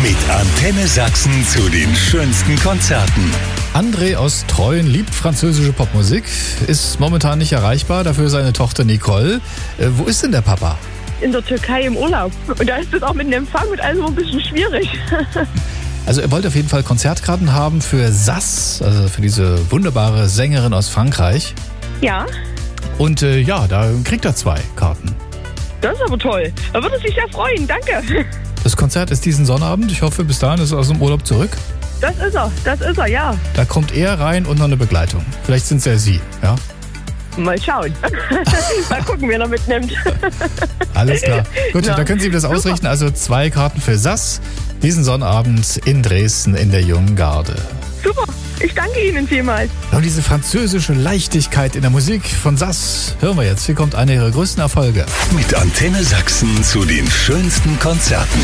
Mit Antenne Sachsen zu den schönsten Konzerten. André aus Treuen liebt französische Popmusik, ist momentan nicht erreichbar, dafür seine Tochter Nicole. Wo ist denn der Papa? In der Türkei im Urlaub. Und da ist das auch mit dem Empfang mit allem ein bisschen schwierig. Also er wollte auf jeden Fall Konzertkarten haben für Sass, also für diese wunderbare Sängerin aus Frankreich. Ja, Und da kriegt er 2 Karten. das ist aber toll. Da würde sich sehr freuen, danke. Das Konzert ist diesen Sonnabend. Ich hoffe, bis dahin ist er aus dem Urlaub zurück. Das ist er, ja. Da kommt er rein und noch eine Begleitung. Vielleicht sind es ja Sie, ja? Mal schauen. Mal gucken, wer er mitnimmt. Alles klar. Gut, Ja. da können Sie ihm das Super. ausrichten. Also 2 Karten für Sass diesen Sonnabend in Dresden in der Jungen Garde. Super, ich danke Ihnen vielmals. Und diese französische Leichtigkeit in der Musik von Sass hören wir jetzt. Hier kommt einer ihrer größten Erfolge. Mit Antenne Sachsen zu den schönsten Konzerten.